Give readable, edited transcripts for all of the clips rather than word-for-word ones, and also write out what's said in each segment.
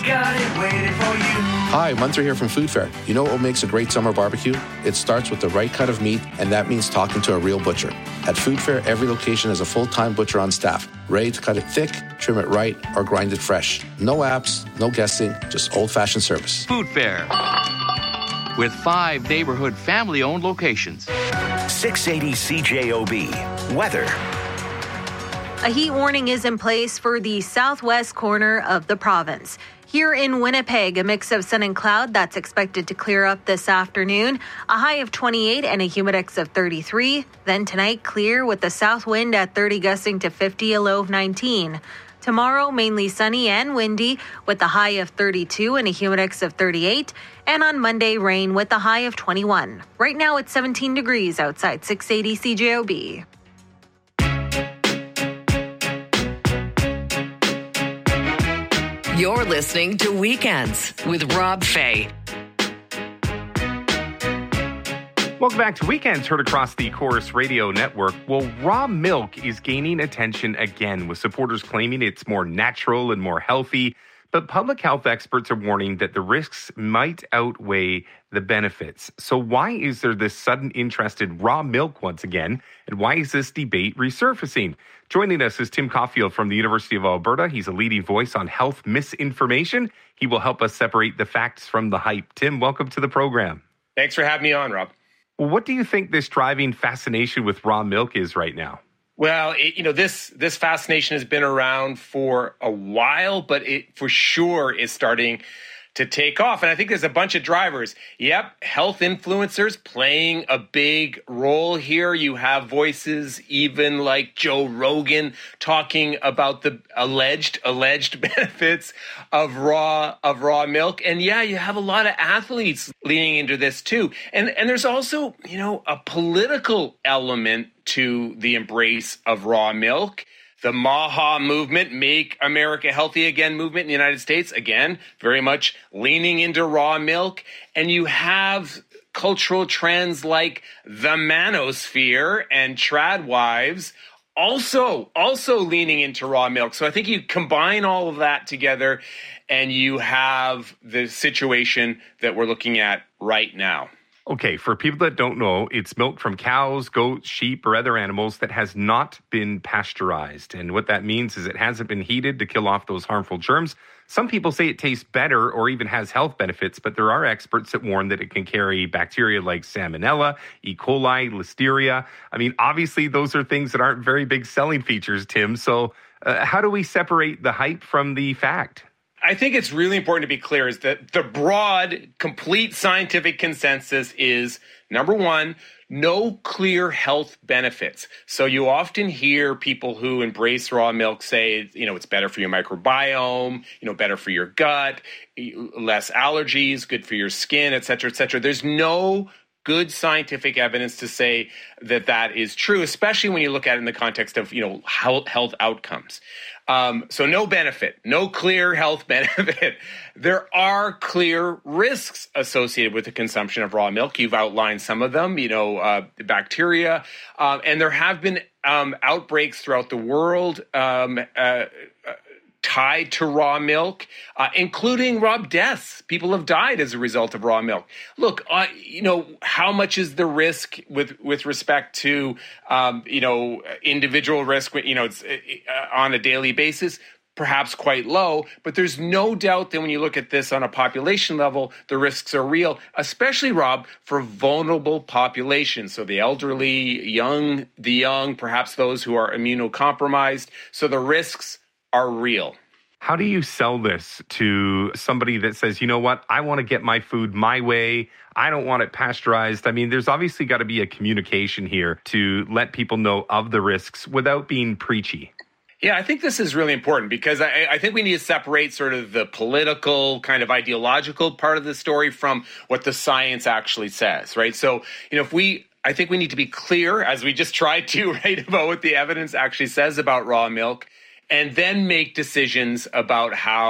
Got it waiting for you. Hi, Munter here from Food Fair. You know what makes a great summer barbecue? It starts with the right cut of meat, and that means talking to a real butcher. At Food Fair, every location has a full-time butcher on staff, ready to cut it thick, trim it right, or grind it fresh. No apps, no guessing, just old-fashioned service. Food Fair, with 5 neighborhood family-owned locations. 680 CJOB. Weather. A heat warning is in place for the southwest corner of the province. Here in Winnipeg, a mix of sun and cloud that's expected to clear up this afternoon. A high of 28 and a humidex of 33. Then tonight, clear with the south wind at 30 gusting to 50, a low of 19. Tomorrow, mainly sunny and windy with a high of 32 and a humidex of 38. And on Monday, rain with a high of 21. Right now, it's 17 degrees outside 680 CJOB. You're listening to Weekends with Rob Fay. Welcome back to Weekends, heard across the Chorus Radio Network. Well, raw milk is gaining attention again, with supporters claiming it's more natural and more healthy. But public health experts are warning that the risks might outweigh the benefits. So why is there this sudden interest in raw milk once again? And why is this debate resurfacing? Joining us is Tim Caulfield from the University of Alberta. He's a leading voice on health misinformation. He will help us separate the facts from the hype. Tim, welcome to the program. Thanks for having me on, Rob. Well, what do you think this driving fascination with raw milk is right now? Well, this fascination has been around for a while, but it for sure is starting to take off. And I think there's a bunch of drivers. Yep, health influencers playing a big role here. You have voices even like Joe Rogan talking about the alleged benefits of raw milk. And yeah, you have a lot of athletes leaning into this too. And there's also, a political element to the embrace of raw milk. The MAHA movement, Make America Healthy Again movement in the United States, again, very much leaning into raw milk. And you have cultural trends like the manosphere and trad wives also leaning into raw milk. So I think you combine all of that together and you have the situation that we're looking at right now. Okay, for people that don't know, it's milk from cows, goats, sheep, or other animals that has not been pasteurized. And what that means is it hasn't been heated to kill off those harmful germs. Some people say it tastes better or even has health benefits, but there are experts that warn that it can carry bacteria like Salmonella, E. coli, Listeria. I mean, obviously, those are things that aren't very big selling features, Tim. So how do we separate the hype from the fact? I think it's really important to be clear is that the broad, complete scientific consensus is, number one, no clear health benefits. So you often hear people who embrace raw milk say, it's better for your microbiome, better for your gut, less allergies, good for your skin, et cetera, et cetera. There's no good scientific evidence to say that that is true, especially when you look at it in the context of, health outcomes. So no benefit, no clear health benefit. There are clear risks associated with the consumption of raw milk. You've outlined some of them, bacteria. And there have been outbreaks throughout the world tied to raw milk, including deaths. People have died as a result of raw milk. Look, how much is the risk with respect to, individual risk, it's on a daily basis? Perhaps quite low, but there's no doubt that when you look at this on a population level, the risks are real, especially, Rob, for vulnerable populations. So the elderly, the young, perhaps those who are immunocompromised. So the risks are real. How do you sell this to somebody that says, you know what, I want to get my food my way. I don't want it pasteurized. I mean, there's obviously got to be a communication here to let people know of the risks without being preachy. Yeah, I think this is really important because I think we need to separate sort of the political kind of ideological part of the story from what the science actually says, right? So, I think we need to be clear, as we just tried to, right, about what the evidence actually says about raw milk, and then make decisions about how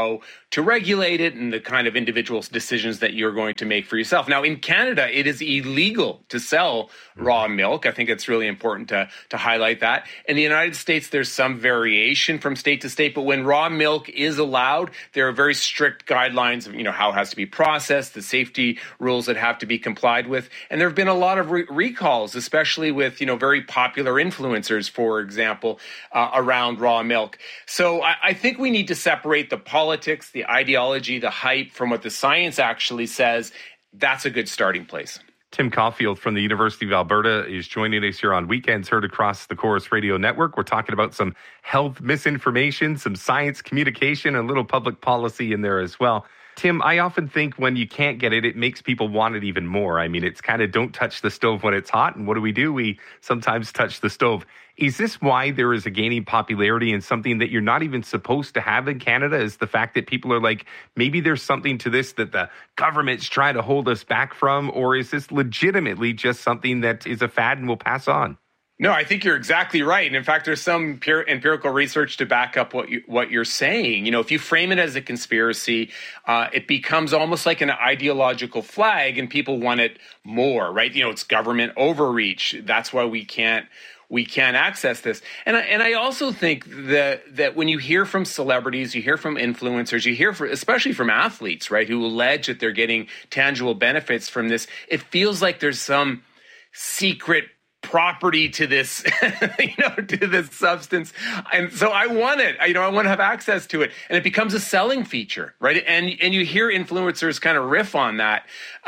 to regulate it and the kind of individual decisions that you're going to make for yourself. Now, in Canada, it is illegal to sell raw milk. I think it's really important to highlight that. In the United States, there's some variation from state to state, but when raw milk is allowed, there are very strict guidelines of, how it has to be processed, the safety rules that have to be complied with. And there have been a lot of recalls, especially with, very popular influencers, for example, around raw milk. So I think we need to separate the politics, the ideology, the hype from what the science actually says. That's a good starting place. Tim Caulfield from the University of Alberta is joining us here on Weekends Heard across the Corus Radio Network. We're talking about some health misinformation, some science communication, and a little public policy in there as well. Tim, I often think when you can't get it, it makes people want it even more. I mean, it's kind of don't touch the stove when it's hot. And what do? We sometimes touch the stove. Is this why there is a gaining popularity in something that you're not even supposed to have in Canada? Is the fact that people are like, maybe there's something to this that the government's trying to hold us back from? Or is this legitimately just something that is a fad and will pass on? No, I think you're exactly right. And in fact, there's some empirical research to back up what you're saying. If you frame it as a conspiracy, it becomes almost like an ideological flag and people want it more, right? It's government overreach. That's why we can't access this. And I also think that when you hear from celebrities, you hear from influencers, you hear especially from athletes, right, who allege that they're getting tangible benefits from this, it feels like there's some secret property to this, to this substance. And so I want it, I want to have access to it. And it becomes a selling feature, right? And you hear influencers kind of riff on that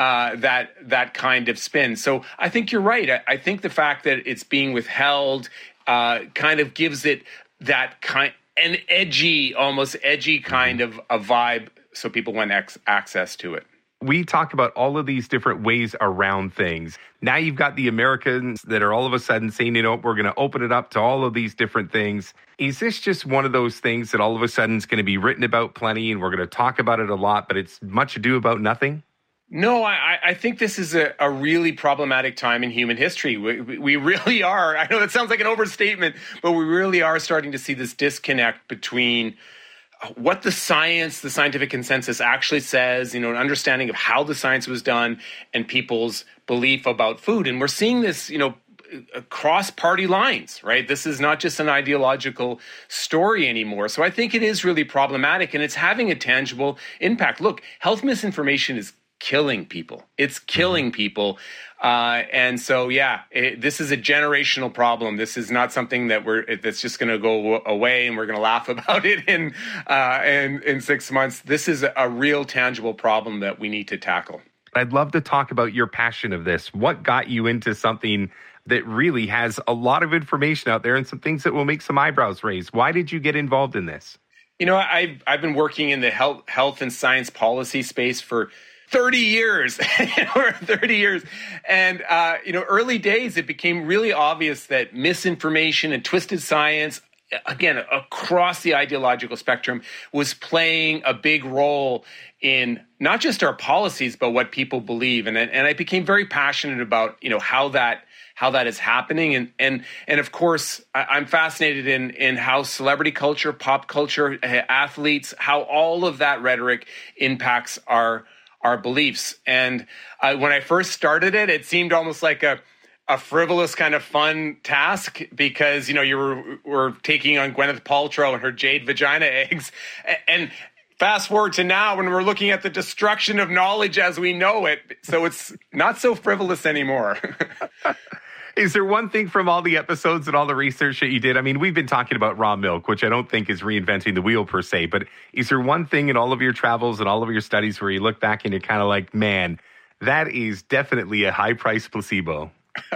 kind of spin. So I think you're right. I think the fact that it's being withheld kind of gives it that an almost edgy kind of a vibe, so people want access to it. We talk about all of these different ways around things. Now you've got the Americans that are all of a sudden saying, we're going to open it up to all of these different things. Is this just one of those things that all of a sudden is going to be written about plenty and we're going to talk about it a lot, but it's much ado about nothing? No, I think this is a really problematic time in human history. We really are. I know that sounds like an overstatement, but we really are starting to see this disconnect between what the scientific consensus actually says, an understanding of how the science was done and people's belief about food. And we're seeing this, across party lines, right? This is not just an ideological story anymore. So I think it is really problematic and it's having a tangible impact. Look, health misinformation is killing people. It's killing people. And so, this is a generational problem. This is not something that's just going to go away and we're going to laugh about it in 6 months. This is a real tangible problem that we need to tackle. I'd love to talk about your passion of this. What got you into something that really has a lot of information out there and some things that will make some eyebrows raise? Why did you get involved in this? I've been working in the health and science policy space for 30 years, 30 years. And, early days, it became really obvious that misinformation and twisted science, again, across the ideological spectrum, was playing a big role in not just our policies, but what people believe. And I became very passionate about, how that is happening. And of course, I'm fascinated in how celebrity culture, pop culture, athletes, how all of that rhetoric impacts our beliefs. And when I first started it, it seemed almost like a frivolous kind of fun task because, you were taking on Gwyneth Paltrow and her jade vagina eggs. And fast forward to now when we're looking at the destruction of knowledge as we know it. So it's not so frivolous anymore. Is there one thing from all the episodes and all the research that you did? I mean, we've been talking about raw milk, which I don't think is reinventing the wheel per se, but is there one thing in all of your travels and all of your studies where you look back and you're kind of like, man, that is definitely a high-priced placebo?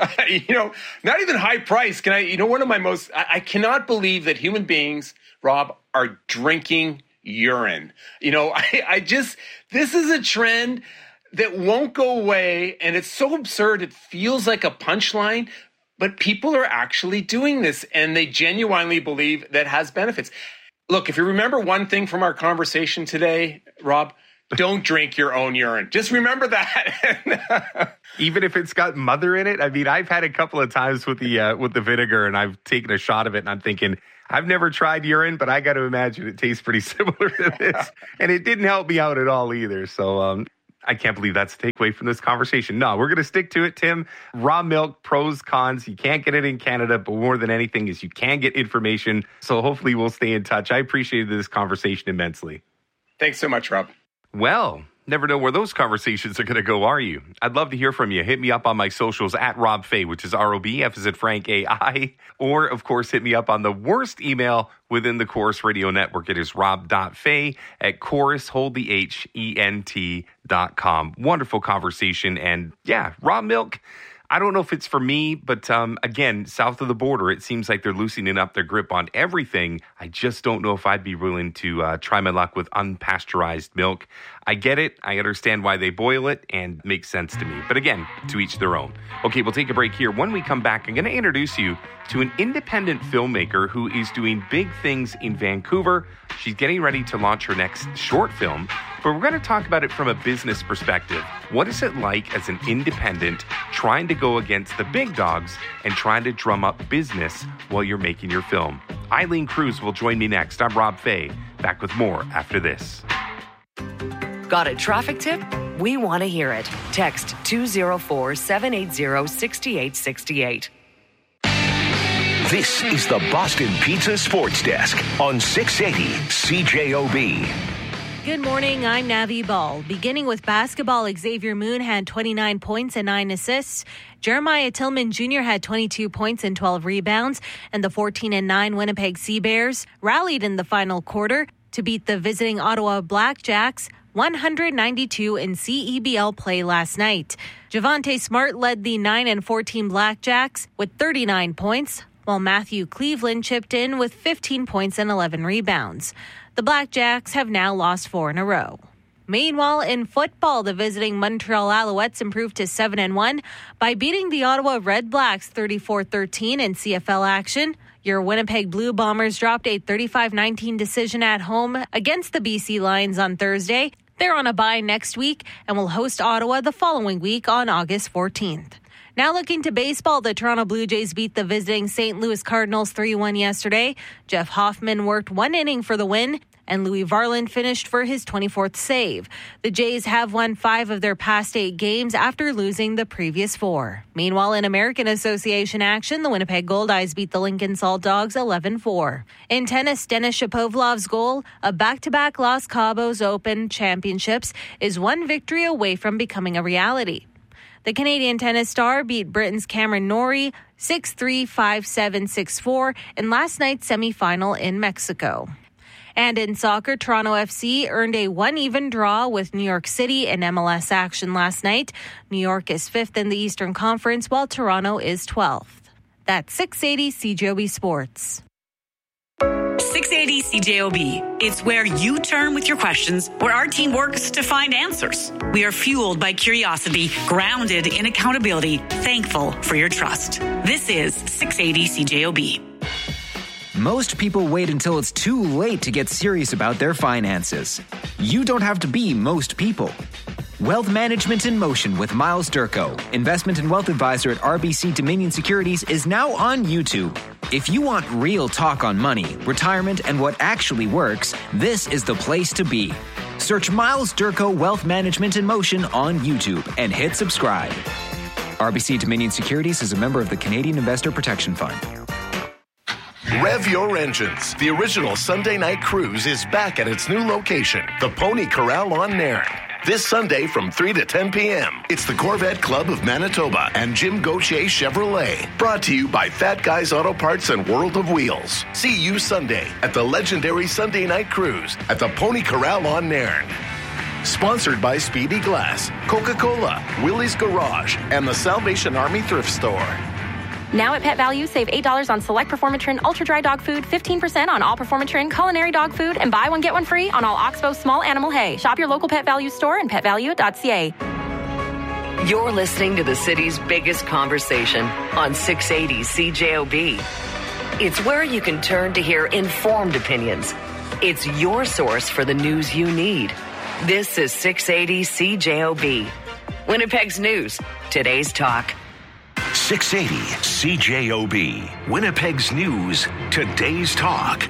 Not even high price. One of my most, I cannot believe that human beings, Rob, are drinking urine. This is a trend that won't go away, and it's so absurd it feels like a punchline, but people are actually doing this, and they genuinely believe that has benefits. Look, if you remember one thing from our conversation today, Rob, don't drink your own urine. Just remember that. Even if it's got mother in it? I mean, I've had a couple of times with the vinegar, and I've taken a shot of it, and I'm thinking, I've never tried urine, but I got to imagine it tastes pretty similar to this. And it didn't help me out at all either. So I can't believe that's the takeaway from this conversation. No, we're going to stick to it, Tim. Raw milk, pros, cons. You can't get it in Canada, but more than anything is you can get information. So hopefully we'll stay in touch. I appreciated this conversation immensely. Thanks so much, Rob. Well, never know where those conversations are going to go, are you? I'd love to hear from you. Hit me up on my socials at Rob Fay, which is ROB, F as in Frank, AI. Or, of course, hit me up on the worst email within the Chorus Radio Network. It is rob.fay at chorusholdthehent.com. Wonderful conversation. And yeah, raw milk. I don't know if it's for me, but again, south of the border, it seems like they're loosening up their grip on everything. I just don't know if I'd be willing to try my luck with unpasteurized milk. I get it. I understand why they boil it and it makes sense to me. But again, to each their own. Okay, we'll take a break here. When we come back, I'm going to introduce you to an independent filmmaker who is doing big things in Vancouver. She's getting ready to launch her next short film, but we're going to talk about it from a business perspective. What is it like as an independent trying to go against the big dogs and trying to drum up business while you're making your film? Eileen Cruz will join me next. I'm Rob Fay. Back with more after this. Got a traffic tip? We want to hear it. Text 204-780-6868. This is the Boston Pizza Sports Desk on 680 CJOB. Good morning, I'm Navi Ball. Beginning with basketball, Xavier Moon had 29 points and 9 assists. Jeremiah Tillman Jr. had 22 points and 12 rebounds. And the 14-9 Winnipeg Sea Bears rallied in the final quarter to beat the visiting Ottawa Blackjacks 192 in CEBL play last night. Javonte Smart led the 9-14 Blackjacks with 39 points, while Matthew Cleveland chipped in with 15 points and 11 rebounds. The Blackjacks have now lost 4 in a row. Meanwhile, in football, the visiting Montreal Alouettes improved to 7-1 by beating the Ottawa Red Blacks 34-13 in CFL action. Your Winnipeg Blue Bombers dropped a 35-19 decision at home against the BC Lions on Thursday. They're on a bye next week and will host Ottawa the following week on August 14th. Now looking to baseball, the Toronto Blue Jays beat the visiting St. Louis Cardinals 3-1 yesterday. Jeff Hoffman worked 1 inning for the win, and Louis Varland finished for his 24th save. The Jays have won 5 of their past 8 games after losing the previous 4. Meanwhile, in American Association action, the Winnipeg Goldeyes beat the Lincoln Salt Dogs 11-4. In tennis, Denis Shapovalov's goal, a back-to-back Los Cabos Open Championships, is 1 victory away from becoming a reality. The Canadian tennis star beat Britain's Cameron Norrie 6-3, 5-7, 6-4 in last night's semifinal in Mexico. And in soccer, Toronto FC earned a 1-even draw with New York City in MLS action last night. New York is 5th in the Eastern Conference, while Toronto is 12th. That's 680 CJOB Sports. 680 CJOB. It's where you turn with your questions, where our team works to find answers. We are fueled by curiosity, grounded in accountability, thankful for your trust. This is 680 CJOB. Most people wait until it's too late to get serious about their finances. You don't have to be most people. Wealth Management in Motion with Miles Durko, investment and wealth advisor at RBC Dominion Securities, is now on YouTube. If you want real talk on money, retirement, and what actually works, this is the place to be. Search Miles Durko Wealth Management in Motion on YouTube and hit subscribe. RBC Dominion Securities is a member of the Canadian Investor Protection Fund. Rev your engines. The original Sunday night cruise is back at its new location, the Pony Corral on Nairn. This Sunday from 3 to 10 p.m. It's the Corvette Club of Manitoba and Jim Gauthier Chevrolet. Brought to you by Fat Guys Auto Parts and World of Wheels. See you Sunday at the legendary Sunday night cruise at the Pony Corral on Nairn. Sponsored by Speedy Glass, Coca-Cola, Willie's Garage, and the Salvation Army Thrift Store. Now at Pet Value, save $8 on select Performatrin Ultra Dry Dog Food, 15% on all Performatrin Culinary Dog Food, and buy one, get one free on all Oxbow Small Animal Hay. Shop your local Pet Value store and petvalue.ca. You're listening to the city's biggest conversation on 680 CJOB. It's where you can turn to hear informed opinions. It's your source for the news you need. This is 680 CJOB. Winnipeg's news, today's talk. 680 CJOB. Winnipeg's news, today's talk.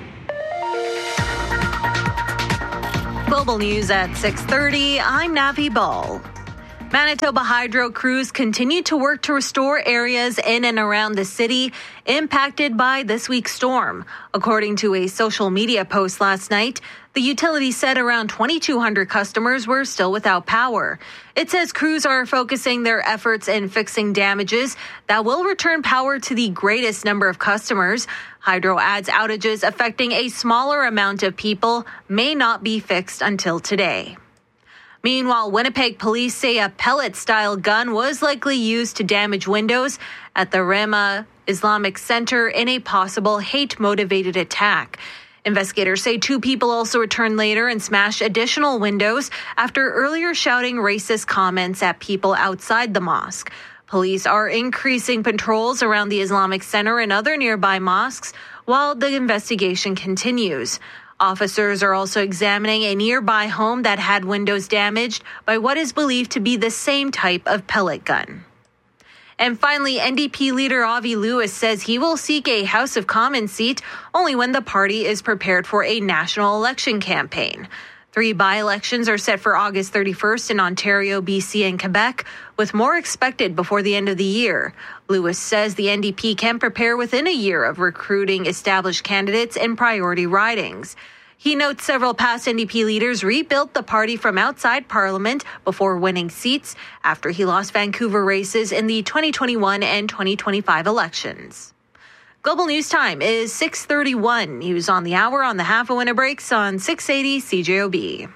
Global news at 6:30. I'm Navi Ball. Manitoba Hydro crews continue to work to restore areas in and around the city impacted by this week's storm. According to a social media post last night, the utility said around 2,200 customers were still without power. It says crews are focusing their efforts in fixing damages that will return power to the greatest number of customers. Hydro adds outages affecting a smaller amount of people may not be fixed until today. Meanwhile, Winnipeg police say a pellet-style gun was likely used to damage windows at the Rema Islamic Center in a possible hate-motivated attack. Investigators say 2 people also returned later and smashed additional windows after earlier shouting racist comments at people outside the mosque. Police are increasing patrols around the Islamic Center and other nearby mosques while the investigation continues. Officers are also examining a nearby home that had windows damaged by what is believed to be the same type of pellet gun. And finally, NDP leader Avi Lewis says he will seek a House of Commons seat only when the party is prepared for a national election campaign. 3 by-elections are set for August 31st in Ontario, BC, and Quebec, with more expected before the end of the year. Lewis says the NDP can prepare within a year of recruiting established candidates in priority ridings. He notes several past NDP leaders rebuilt the party from outside Parliament before winning seats after he lost Vancouver races in the 2021 and 2025 elections. Global News Time is 6:31. News on the hour on the half a winter breaks on 680 CJOB.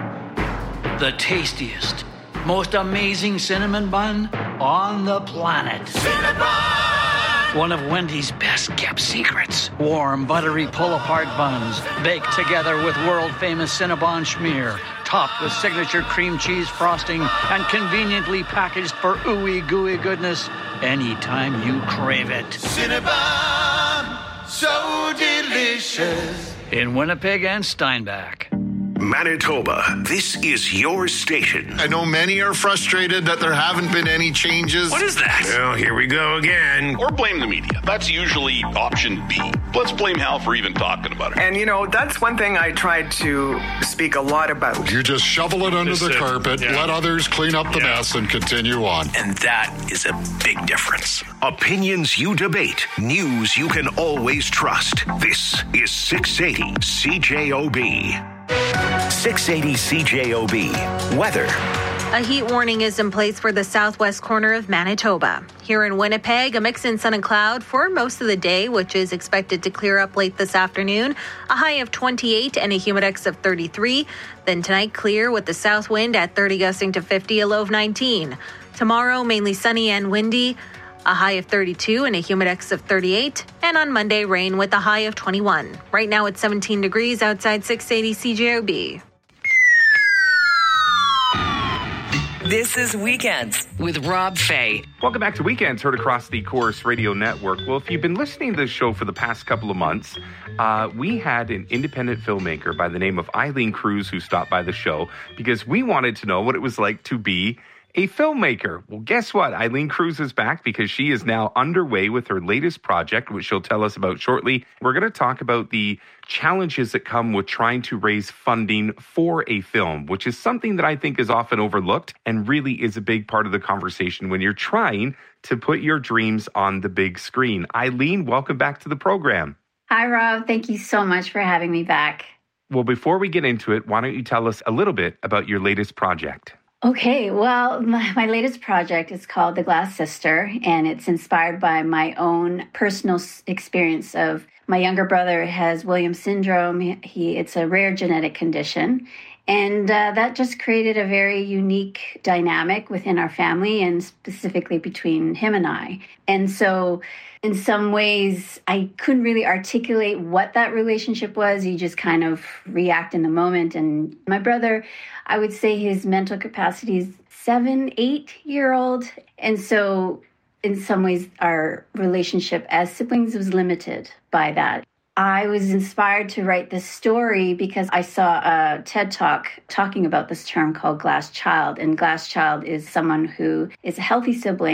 The tastiest, most amazing cinnamon bun on the planet. Cinnabon! One of Wendy's best kept secrets. Warm, buttery pull-apart buns baked together with world-famous Cinnabon schmear, topped with signature cream cheese frosting and conveniently packaged for ooey gooey goodness anytime you crave it. Cinnabon, so delicious. In Winnipeg and Steinbach. Manitoba, this is your station. I know many are frustrated that there haven't been any changes. What is that? Well, here we go again. Or blame the media. That's usually option B. Let's blame Hal for even talking about it. And, that's one thing I tried to speak a lot about. You just shovel it under the carpet, let others clean up the mess, and continue on. And that is a big difference. Opinions you debate. News you can always trust. This is 680 CJOB. 680 CJOB. Weather. A heat warning is in place for the southwest corner of Manitoba. Here in Winnipeg, a mix in sun and cloud for most of the day, which is expected to clear up late this afternoon. A high of 28 and a humidex of 33. Then tonight, clear with the south wind at 30 gusting to 50, a low of 19. Tomorrow, mainly sunny and windy. A high of 32 and a humidex of 38. And on Monday, rain with a high of 21. Right now it's 17 degrees outside 680 CJOB. This is Weekends with Rob Fay. Welcome back to Weekends, heard across the Chorus Radio Network. Well, if you've been listening to this show for the past couple of months, we had an independent filmmaker by the name of Eileen Cruz who stopped by the show because we wanted to know what it was like to be a filmmaker. Well, guess what? Eileen Cruz is back because she is now underway with her latest project, which she'll tell us about shortly. We're going to talk about the challenges that come with trying to raise funding for a film, which is something that I think is often overlooked and really is a big part of the conversation when you're trying to put your dreams on the big screen. Eileen, welcome back to the program. Hi, Rob. Thank you so much for having me back. Well, before we get into it, why don't you tell us a little bit about your latest project? Okay, well, my latest project is called The Glass Sister, and it's inspired by my own personal experience of my younger brother has Williams syndrome. It's a rare genetic condition, and that just created a very unique dynamic within our family and specifically between him and I. And so in some ways, I couldn't really articulate what that relationship was. You just kind of react in the moment. And my brother, I would say his mental capacity is 7-8-year-old. And so in some ways, our relationship as siblings was limited by that. I was inspired to write this story because I saw a TED Talk talking about this term called glass child. And glass child is someone who is a healthy sibling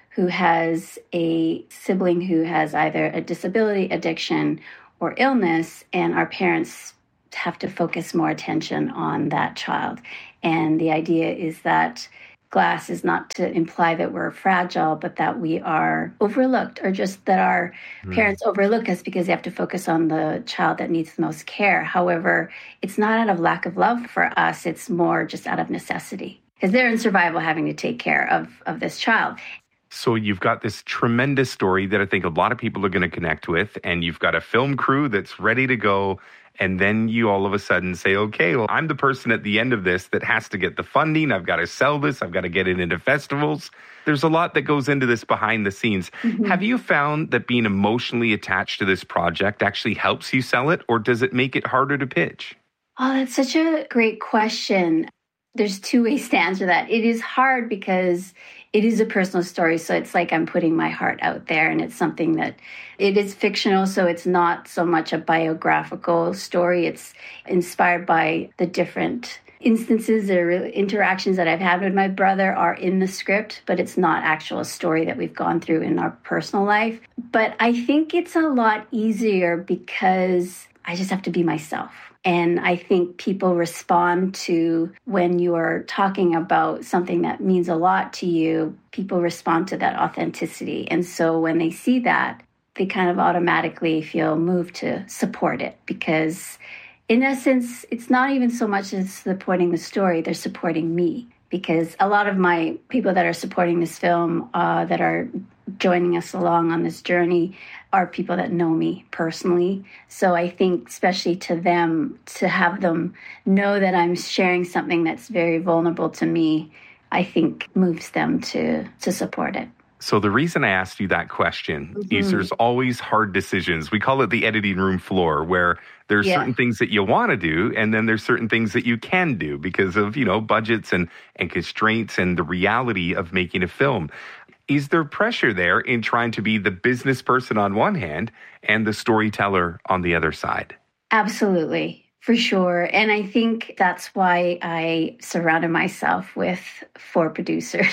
who has a sibling who has either a disability, addiction, or illness, and our parents have to focus more attention on that child. And the idea is that glass is not to imply that we're fragile, but that we are overlooked, or just that our parents overlook us because they have to focus on the child that needs the most care. However, it's not out of lack of love for us. It's more just out of necessity because they're in survival having to take care of this child. So you've got this tremendous story that I think a lot of people are going to connect with, and you've got a film crew that's ready to go. And then you all of a sudden say, okay, well, I'm the person at the end of this that has to get the funding. I've got to sell this. I've got to get it into festivals. There's a lot that goes into this behind the scenes. Have you found that being emotionally attached to this project actually helps you sell it, or does it make it harder to pitch? Oh, that's such a great question. There's two ways to answer that. It is hard because it is a personal story. So it's like I'm putting my heart out there, and it's something that it is fictional. So it's not so much a biographical story. It's inspired by the different instances or interactions that I've had with my brother are in the script, but it's not actual story that we've gone through in our personal life. But I think it's a lot easier because I just have to be myself. And I think people respond to when you are talking about something that means a lot to you, people respond to that authenticity. And so when they see that, they kind of automatically feel moved to support it because in essence, it's not even so much as supporting the story, they're supporting me. Because a lot of my people that are supporting this film, that are joining us along on this journey, are people that know me personally. So I think especially to them, to have them know that I'm sharing something that's very vulnerable to me, I think moves them to support it. So the reason I asked you that question is there's always hard decisions. We call it the editing room floor, where there's certain things that you want to do, and then there's certain things that you can do because of, budgets and constraints and the reality of making a film. Is there pressure there in trying to be the business person on one hand and the storyteller on the other side? Absolutely. For sure. And I think that's why I surrounded myself with 4 producers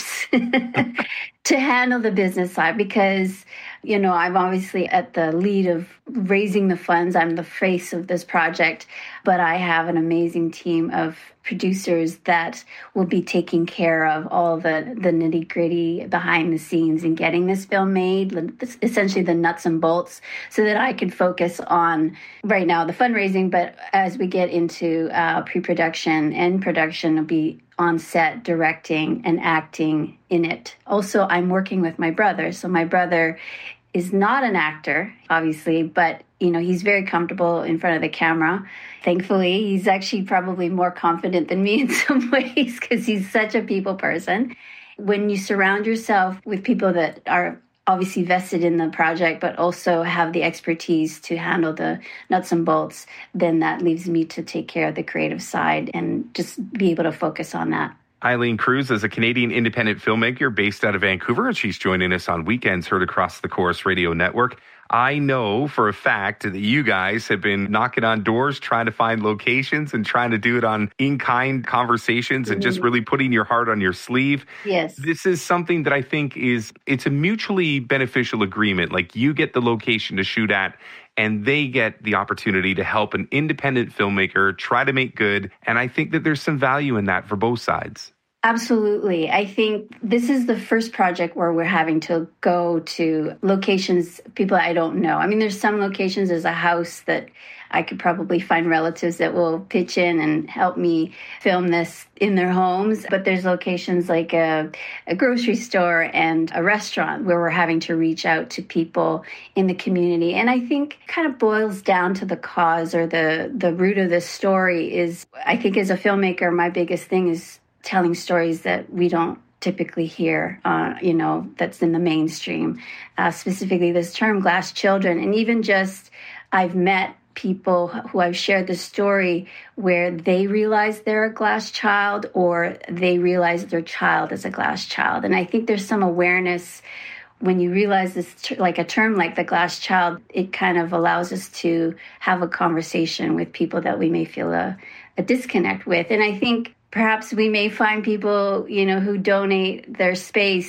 to handle the business side because, I'm obviously at the lead of raising the funds. I'm the face of this project, but I have an amazing team of producers that will be taking care of all the nitty-gritty behind the scenes and getting this film made, essentially the nuts and bolts, so that I could focus on right now the fundraising. But as we get into pre-production and production, I'll be on set directing and acting in it. Also, I'm working with my brother. So my brother is not an actor, obviously, but he's very comfortable in front of the camera. Thankfully, he's actually probably more confident than me in some ways because he's such a people person. When you surround yourself with people that are obviously vested in the project, but also have the expertise to handle the nuts and bolts, then that leaves me to take care of the creative side and just be able to focus on that. Eileen Cruz is a Canadian independent filmmaker based out of Vancouver, and she's joining us on Weekends Heard across the Chorus Radio Network. I know for a fact that you guys have been knocking on doors, trying to find locations and trying to do it on in-kind conversations and just really putting your heart on your sleeve. Yes. This is something that I think it's a mutually beneficial agreement. Like you get the location to shoot at, and they get the opportunity to help an independent filmmaker try to make good. And I think that there's some value in that for both sides. Absolutely. I think this is the first project where we're having to go to locations, people I don't know. I mean, there's some locations, there's a house that I could probably find relatives that will pitch in and help me film this in their homes. But there's locations like a grocery store and a restaurant where we're having to reach out to people in the community. And I think it kind of boils down to the cause or the root of this story is, I think as a filmmaker, my biggest thing is telling stories that we don't typically hear, that's in the mainstream. Specifically this term, glass children. And even just, I've met people who I've shared the story where they realize they're a glass child or they realize their child is a glass child. And I think there's some awareness when you realize this, like a term like the glass child, it kind of allows us to have a conversation with people that we may feel a disconnect with. And I think perhaps we may find people, who donate their space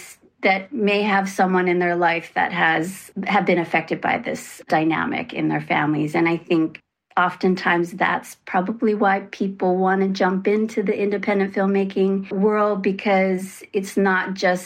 that may have someone in their life that have been affected by this dynamic in their families. And I think oftentimes that's probably why people want to jump into the independent filmmaking world, because it's not just